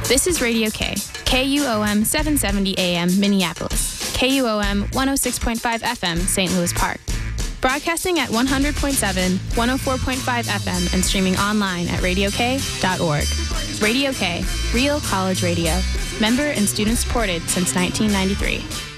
This is Radio K, KUOM 770 AM Minneapolis, KUOM 106.5 FM St. Louis Park. Broadcasting at 100.7, 104.5 FM, and streaming online at radiok.org. Radio K, real college radio. Member and student supported since 1993.